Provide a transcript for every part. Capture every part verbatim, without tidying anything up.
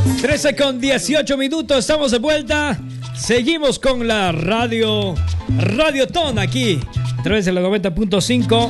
trece con dieciocho minutos, estamos de vuelta. Seguimos con la radio, Radio Ton aquí, a través de la noventa punto cinco.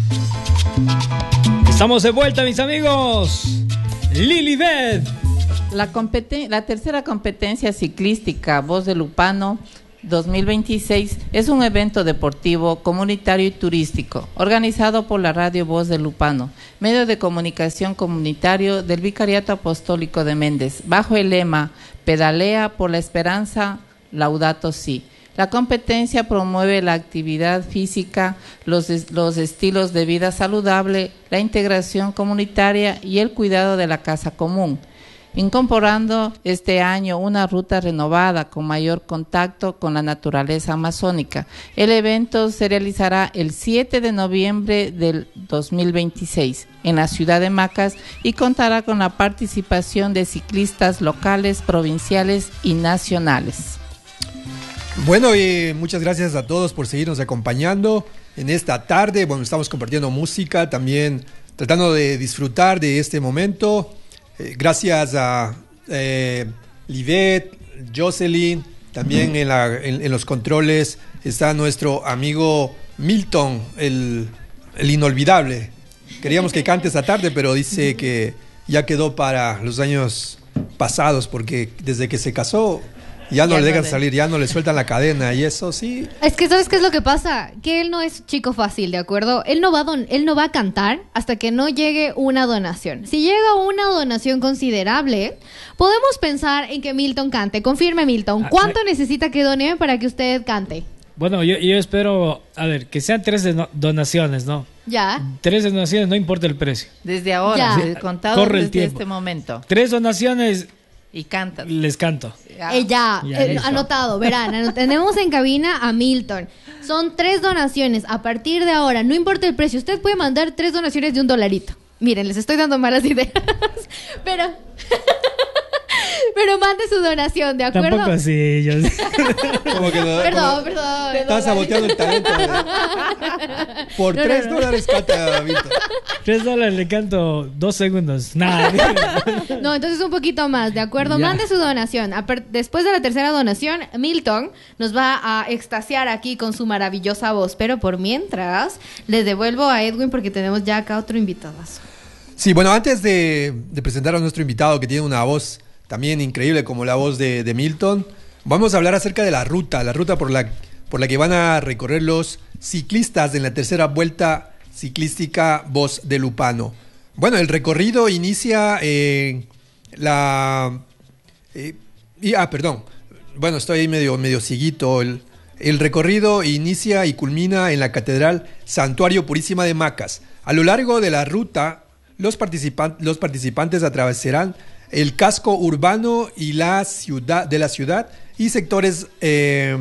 Estamos de vuelta, mis amigos. Lilibet. La, competen- la tercera competencia ciclística Voz de Lupano dos mil veintiséis es un evento deportivo, comunitario y turístico organizado por la Radio Voz de Lupano, medio de comunicación comunitario del Vicariato Apostólico de Méndez, bajo el lema Pedalea por la Esperanza, Laudato Si. La competencia promueve la actividad física, los, es- los estilos de vida saludable, la integración comunitaria y el cuidado de la casa común, incorporando este año una ruta renovada con mayor contacto con la naturaleza amazónica. El evento se realizará el siete de noviembre del dos mil veintiséis en la ciudad de Macas y contará con la participación de ciclistas locales, provinciales y nacionales. Bueno, y muchas gracias a todos por seguirnos acompañando en esta tarde. Bueno, estamos compartiendo música, también tratando de disfrutar de este momento. Eh, gracias a eh, Livet, Jocelyn, también en, la, en, en los controles está nuestro amigo Milton, el, el inolvidable. Queríamos que cante esta tarde, pero dice que ya quedó para los años pasados, porque desde que se casó ya no Ya le no dejan le- salir, ya no le sueltan la cadena y eso sí. Es que ¿sabes qué es lo que pasa? Que él no es chico fácil, ¿de acuerdo? Él no va a don- él no va a cantar hasta que no llegue una donación. Si llega una donación considerable, podemos pensar en que Milton cante. Confirme, Milton. ¿Cuánto necesita que done para que usted cante? Bueno, yo, yo espero, a ver, que sean tres deno- donaciones, ¿no? Ya. Tres donaciones, no importa el precio. Desde ahora, Ya. desde- contado Corre el desde tiempo. este momento. Tres donaciones, Y cantas. les canto. Ya. Eh, ya, Ya, eh, listo. anotado, verán, ano- tenemos en cabina a Milton. Son tres donaciones a partir de ahora, no importa el precio, usted puede mandar tres donaciones de un dolarito. Miren, les estoy dando malas ideas, pero... Pero mande su donación, ¿de acuerdo? Tampoco así, yo Como que no- Perdón, como- perdón. Estás saboteando el talento. ¿eh? Por No, no, tres no. dólares canta Milton. tres dólares le canto dos segundos. Nada. No, entonces un poquito más, ¿de acuerdo? Ya. Mande su donación. A per- Después de la tercera donación, Milton nos va a extasiar aquí con su maravillosa voz. Pero por mientras, les devuelvo a Edwin porque tenemos ya acá otro invitadazo. Sí, bueno, antes de, de presentar a nuestro invitado que tiene una voz también increíble como la voz de, de Milton, vamos a hablar acerca de la ruta, la ruta por la, por la que van a recorrer los ciclistas en la tercera vuelta ciclística Voz de Lupano. Bueno, el recorrido inicia en la... eh, y, ah, perdón. Bueno, estoy ahí medio, medio cieguito. El, el recorrido inicia y culmina en la Catedral Santuario Purísima de Macas. A lo largo de la ruta, los, participan- los participantes atravesarán el casco urbano y la ciudad de la ciudad y sectores eh,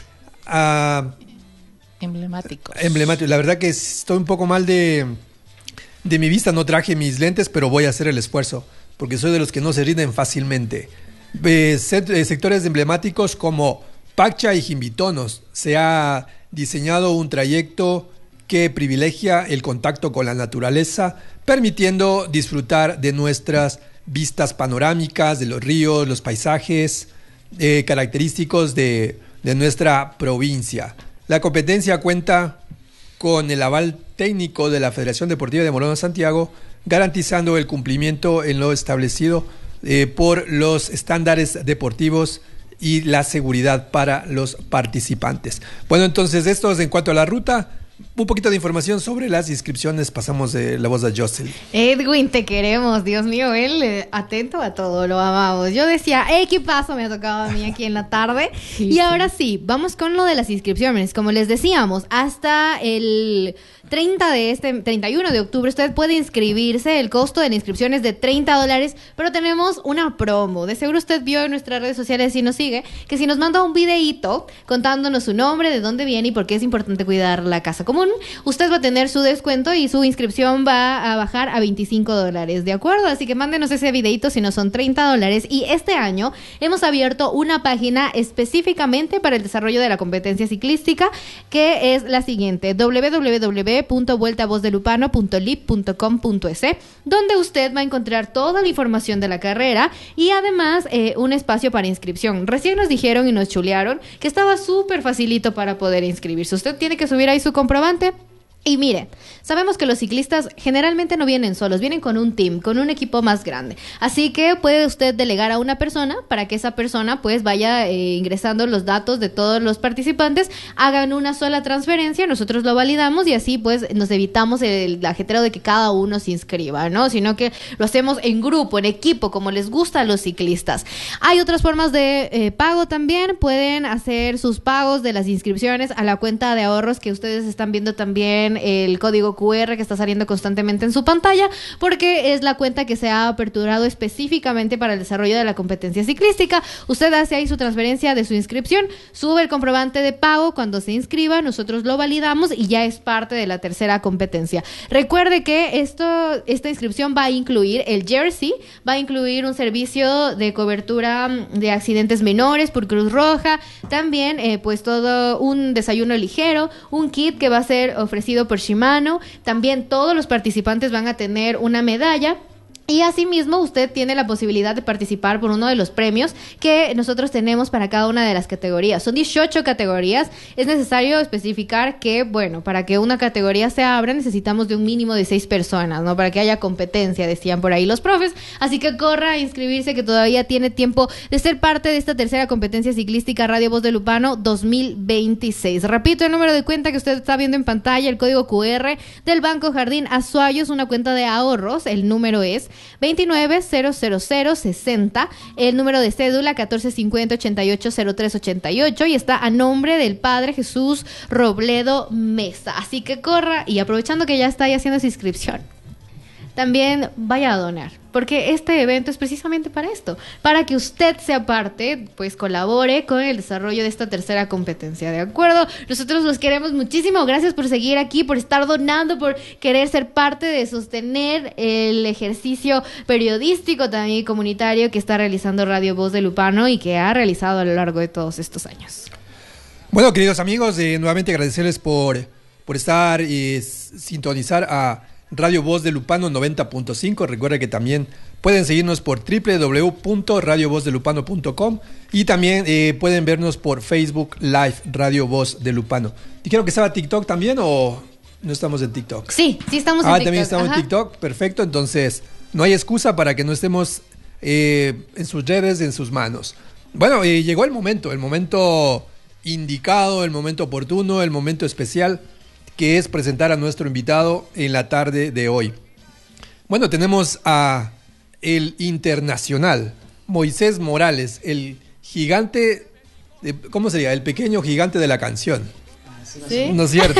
ah, Emblemáticos. emblemáticos. La verdad que estoy un poco mal de, de mi vista, no traje mis lentes, pero voy a hacer el esfuerzo, porque soy de los que no se rinden fácilmente. Eh, set- eh, sectores emblemáticos como Pacha y Jimbitonos. Se ha diseñado un trayecto que privilegia el contacto con la naturaleza, permitiendo disfrutar de nuestras vistas panorámicas, de los ríos, los paisajes eh, característicos de, de nuestra provincia. La competencia cuenta con el aval técnico de la Federación Deportiva de Morona Santiago, garantizando el cumplimiento en lo establecido eh, por los estándares deportivos y la seguridad para los participantes. Bueno, entonces esto es en cuanto a la ruta. Un poquito de información sobre las inscripciones. Pasamos de la voz a Jocelyn. Edwin, te queremos, Dios mío, él eh, atento a todo, lo amamos. Yo decía, ¡eh, qué paso me ha tocado a mí aquí en la tarde! Sí, y sí. ahora sí, vamos con lo de las inscripciones. Como les decíamos, hasta el treinta de este, treinta y uno de octubre, usted puede inscribirse. El costo de la inscripción es de treinta dólares, pero tenemos una promo. De seguro usted vio en nuestras redes sociales, si nos sigue, que si nos manda un videíto contándonos su nombre, de dónde viene y por qué es importante cuidar la casa común, común, usted va a tener su descuento y su inscripción va a bajar a veinticinco dólares, ¿de acuerdo? Así que mándenos ese videito si no son treinta dólares. Y este año hemos abierto una página específicamente para el desarrollo de la competencia ciclística, que es la siguiente: doble u doble u doble u punto vuelta voz de lupano punto lip punto com punto es, donde usted va a encontrar toda la información de la carrera y además eh, un espacio para inscripción. Recién nos dijeron y nos chulearon que estaba súper facilito para poder inscribirse. Usted tiene que subir ahí su comprobante. Y mire, sabemos que los ciclistas generalmente no vienen solos, vienen con un team, con un equipo más grande. Así que puede usted delegar a una persona para que esa persona pues vaya eh, ingresando los datos de todos los participantes, hagan una sola transferencia, nosotros lo validamos y así pues nos evitamos el, el ajetreo de que cada uno se inscriba, ¿no? Sino que lo hacemos en grupo, en equipo, como les gusta a los ciclistas. Hay otras formas de eh, pago también, pueden hacer sus pagos de las inscripciones a la cuenta de ahorros que ustedes están viendo también, el código cu erre que está saliendo constantemente en su pantalla, porque es la cuenta que se ha aperturado específicamente para el desarrollo de la competencia ciclística. Usted hace ahí su transferencia de su inscripción, sube el comprobante de pago cuando se inscriba, nosotros lo validamos y ya es parte de la tercera competencia. Recuerde que esto, esta inscripción va a incluir el jersey, va a incluir un servicio de cobertura de accidentes menores por Cruz Roja, también eh, pues todo un desayuno ligero, un kit que va a ser ofrecido por Shimano. También todos los participantes van a tener una medalla. Y asimismo usted tiene la posibilidad de participar por uno de los premios que nosotros tenemos para cada una de las categorías. Son dieciocho categorías. Es necesario especificar que, bueno, para que una categoría se abra necesitamos de un mínimo de seis personas, ¿no? Para que haya competencia, decían por ahí los profes. Así que corra a inscribirse, que todavía tiene tiempo de ser parte de esta tercera competencia ciclística Radio Voz de Lupano dos mil veintiséis. Repito el número de cuenta que usted está viendo en pantalla, el código cu erre del Banco Jardín Azuayo, es una cuenta de ahorros. El número es veintinueve cero cero cero sesenta, el número de cédula catorce cincuenta ochenta y ocho cero tres ochenta y ocho y está a nombre del Padre Jesús Robledo Mesa. Así que corra y aprovechando que ya está ahí haciendo su inscripción, también vaya a donar, porque este evento es precisamente para esto, para que usted sea parte, pues colabore con el desarrollo de esta tercera competencia, ¿de acuerdo? Nosotros los queremos muchísimo, gracias por seguir aquí, por estar donando, por querer ser parte de sostener el ejercicio periodístico también comunitario que está realizando Radio Voz de Lupano y que ha realizado a lo largo de todos estos años. Bueno, queridos amigos, eh, nuevamente agradecerles por, por estar y sintonizar a Radio Voz de Lupano noventa punto cinco. Recuerda que también pueden seguirnos por doble u doble u doble u punto radio voz de lupano punto com y también eh, pueden vernos por Facebook Live Radio Voz de Lupano. ¿Dijeron que estaba TikTok también o no estamos en TikTok? Sí, sí estamos en ah, TikTok. Ah, también estamos Ajá. en TikTok, perfecto. Entonces no hay excusa para que no estemos eh, en sus redes, en sus manos. Bueno, eh, llegó el momento, el momento indicado, el momento oportuno, el momento especial, que es presentar a nuestro invitado en la tarde de hoy. Bueno, tenemos a el internacional Moisés Morales, el gigante, de, ¿cómo sería? El pequeño gigante de la canción. ¿Sí? ¿No es cierto?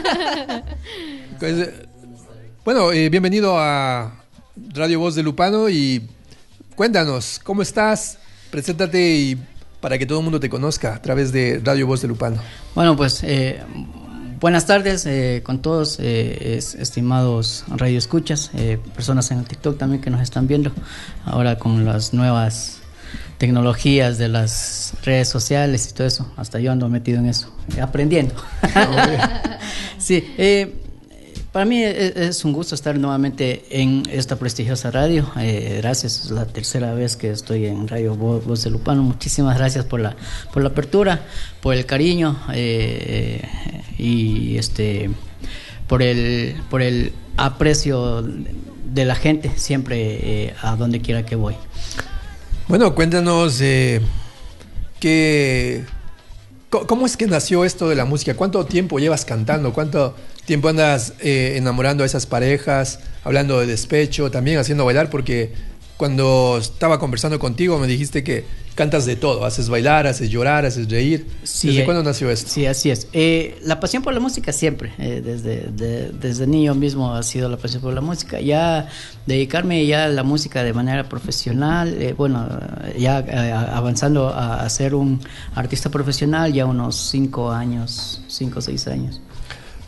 Pues, bueno, eh, bienvenido a Radio Voz de Lupano y cuéntanos, ¿cómo estás? Preséntate y para que todo el mundo te conozca a través de Radio Voz de Lupano. Bueno, pues... Eh, Buenas tardes eh, con todos, eh, es, estimados radioescuchas, eh, personas en el TikTok también que nos están viendo, ahora con las nuevas tecnologías de las redes sociales y todo eso, hasta yo ando metido en eso, eh, aprendiendo. Sí, eh, para mí es, es un gusto estar nuevamente en esta prestigiosa radio, eh, gracias, es la tercera vez que estoy en Radio Voz de Lupano, muchísimas gracias por la, por la apertura, por el cariño, eh, y este por el por el aprecio de la gente siempre eh, a donde quiera que voy. Bueno, cuéntanos eh, que cómo es que nació esto de la música. ¿Cuánto tiempo llevas cantando? ¿Cuánto tiempo andas eh, enamorando a esas parejas, hablando de despecho, también haciendo bailar? Porque cuando estaba conversando contigo me dijiste que cantas de todo, haces bailar, haces llorar, haces reír. Sí, ¿Desde eh, cuándo nació esto? Sí, así es. Eh, la pasión por la música siempre, eh, desde, de, desde niño mismo ha sido la pasión por la música. Ya dedicarme ya a la música de manera profesional, eh, bueno, ya eh, avanzando a, a ser un artista profesional, ya unos cinco años, cinco o seis años.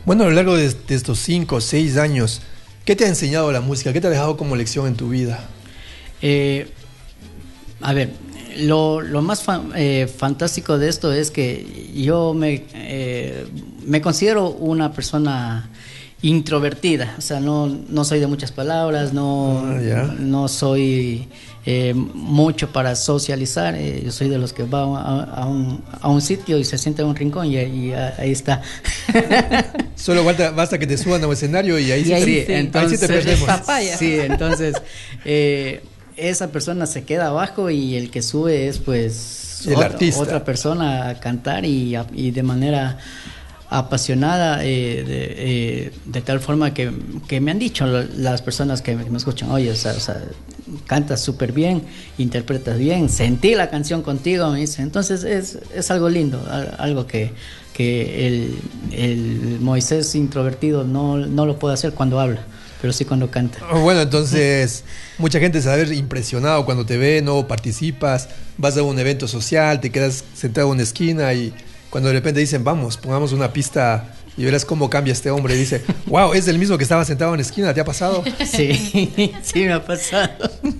Bueno, a lo largo de, de estos cinco o seis años, ¿qué te ha enseñado la música? ¿Qué te ha dejado como lección en tu vida? Eh, a ver, lo, lo más fa eh, fantástico de esto es que yo me, eh, me considero una persona introvertida, o sea, no, no soy de muchas palabras, no, ah, yeah. no soy eh, mucho para socializar, eh, yo soy de los que va a, a, un, a un sitio y se sienta en un rincón y, y ahí está. Solo basta, basta que te suban a un escenario y ahí, y sí, ahí, te, sí, entonces, ahí sí te perdemos. Papaya. Sí, entonces eh, esa persona se queda abajo y el que sube es pues el otra, artista. otra persona a cantar y, y de manera apasionada, eh, de, eh, de tal forma que, que me han dicho las personas que me, que me escuchan, oye, o sea, o sea cantas súper bien, interpretas bien, sentí la canción contigo, me dice. Entonces es, es algo lindo, algo que, que el, el Moisés introvertido no, no lo puede hacer cuando habla, pero sí cuando canta. Bueno, entonces mucha gente se va a ver impresionado cuando te ve, no participas, vas a un evento social, te quedas sentado en una esquina y cuando de repente dicen, vamos, pongamos una pista y verás cómo cambia este hombre. Y dice, wow, es el mismo que estaba sentado en la esquina, ¿te ha pasado? Sí, sí me ha pasado.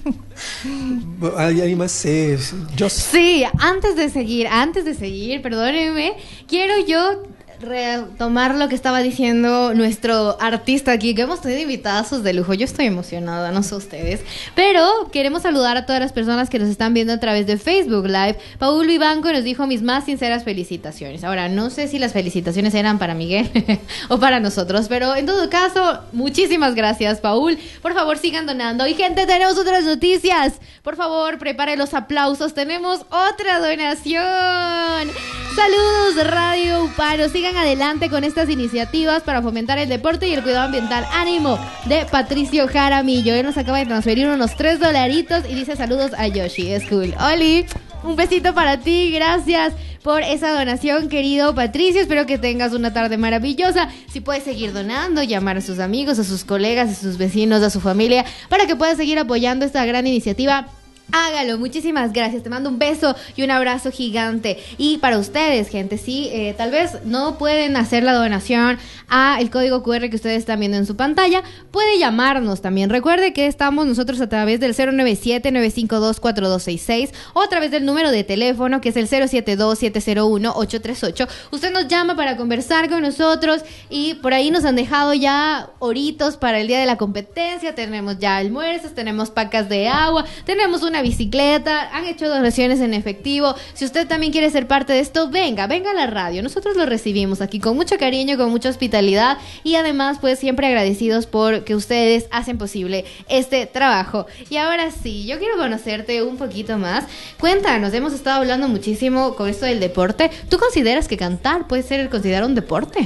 ¿Alguien más? Eh, yo... Sí, antes de seguir, antes de seguir, perdónenme, quiero yo retomar lo que estaba diciendo nuestro artista aquí, que hemos tenido invitazos de lujo. Yo estoy emocionada, no sé ustedes, pero queremos saludar a todas las personas que nos están viendo a través de Facebook Live. Paul Vivanco nos dijo mis más sinceras felicitaciones. Ahora, no sé si las felicitaciones eran para Miguel o para nosotros, pero en todo caso, muchísimas gracias, Paul. Por favor, sigan donando. Y gente, tenemos otras noticias. Por favor, prepare los aplausos. Tenemos otra donación. Saludos, Radio Upano. Sigan adelante con estas iniciativas para fomentar el deporte y el cuidado ambiental. Ánimo, de Patricio Jaramillo. Él nos acaba de transferir unos tres dolaritos y dice saludos a Yoshi. Es cool. Oli, un besito para ti. Gracias por esa donación, querido Patricio. Espero que tengas una tarde maravillosa. Si puedes seguir donando, llamar a sus amigos, a sus colegas, a sus vecinos, a su familia, para que puedas seguir apoyando esta gran iniciativa, hágalo. Muchísimas gracias. Te mando un beso y un abrazo gigante. Y para ustedes, gente, sí, eh, tal vez no pueden hacer la donación a el código cu erre que ustedes están viendo en su pantalla, puede llamarnos también. Recuerde que estamos nosotros a través del cero nueve siete, nueve cinco dos, cuatro dos seis seis o a través del número de teléfono que es el cero siete dos, siete cero uno, ocho tres ocho. Usted nos llama para conversar con nosotros y por ahí nos han dejado ya horitos para el día de la competencia. Tenemos ya almuerzos, tenemos pacas de agua, tenemos una bicicleta, han hecho donaciones en efectivo. Si usted también quiere ser parte de esto, venga, venga a la radio. Nosotros lo recibimos aquí con mucho cariño, con mucha hospitalidad y además pues siempre agradecidos por que ustedes hacen posible este trabajo. Y ahora sí, yo quiero conocerte un poquito más. Cuéntanos, hemos estado hablando muchísimo con esto del deporte. ¿Tú consideras que cantar puede ser considerado un deporte?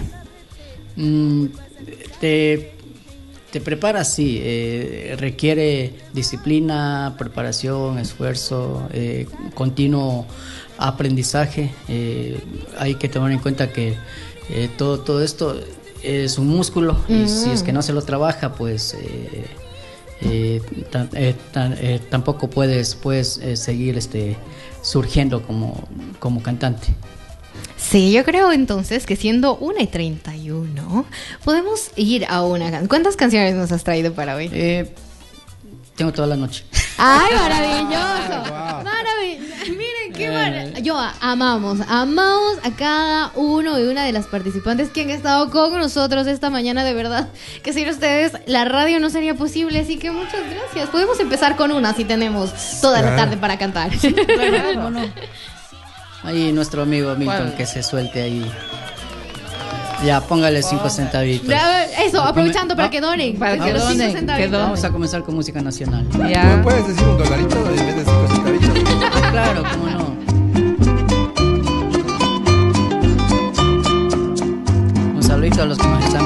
Mm, te Te preparas, sí, eh, requiere disciplina, preparación, esfuerzo, eh, continuo aprendizaje. Eh, hay que tomar en cuenta que eh, todo, todo esto es un músculo y mm. si es que no se lo trabaja, pues eh, eh, tan, eh, tan, eh, tampoco puedes, puedes eh, seguir este, surgiendo como, como cantante. Sí, yo creo entonces que siendo una y treinta y uno podemos ir a una canción. ¿Cuántas canciones nos has traído para hoy? Eh, tengo toda la noche. ¡Ay, maravilloso! Wow. Maravilloso. Miren, qué maravilloso. Yo amamos, amamos a cada uno y una de las participantes que han estado con nosotros esta mañana, de verdad. Que sin ustedes la radio no sería posible, así que muchas gracias. Podemos empezar con una si tenemos toda la tarde para cantar. Bueno, no. Ahí nuestro amigo Milton, ¿cuál? Que se suelte ahí. Ya, póngale cinco centavitos. Eso, aprovechando para que donen. Para que los donen, cinco centavitos. Vamos a comenzar con música nacional. Ya. ¿Puedes decir un dolarito en vez de cinco centavitos? Ah, claro, cómo no. Un saludito a los que nos están